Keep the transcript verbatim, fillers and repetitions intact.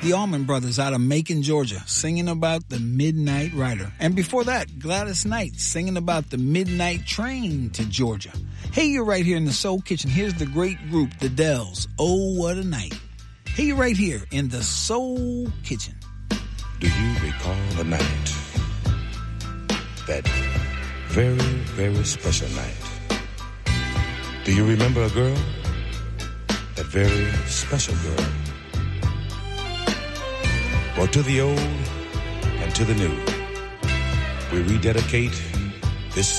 the Allman Brothers out of Macon, Georgia, singing about the Midnight Rider. And before that, Gladys Knight singing about the Midnight Train to Georgia. Hey, you're right here in the Soul Kitchen. Here's the great group, the Dells. Oh, what a night. Hey, you're right here in the Soul Kitchen. Do you recall the night? That very, very special night. Do you remember a girl? That very special girl. Well, to the old and to the new, we rededicate